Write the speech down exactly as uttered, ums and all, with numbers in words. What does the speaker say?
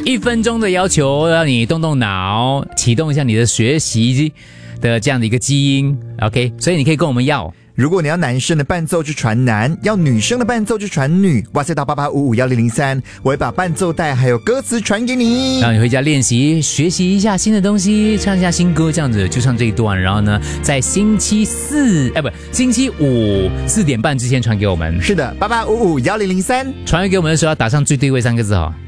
一分钟的要求，让你动动脑，启动一下你的学习的这样的一个基因 ，OK？ 所以你可以跟我们要。 如果你要男生的伴奏就传男，要女生的伴奏就传女。哇塞，到八八五五幺零零三，我会把伴奏带还有歌词传给你， 让你回家练习，学习一下新的东西，唱一下新歌，这样子就唱这一段。然后呢，在星期四，哎不，星期五四点半之前传给我们。 是的，八八五五幺零零三， 传给我们的时候要打上最对位三个字哦。